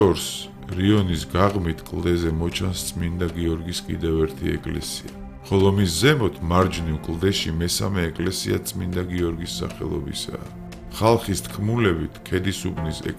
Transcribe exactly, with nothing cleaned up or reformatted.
ორს რიონის გაღმით კლდეზე მოჩანს წმინდა გიორგის კიდევ ერთი ეკლესია, ხოლო მის ზემოთ მარჯვნივ კლდეში მესამე ეკლესია წმინდა გიორგის სახელობისაა. ხალხის თქმულებით ქედისუბნის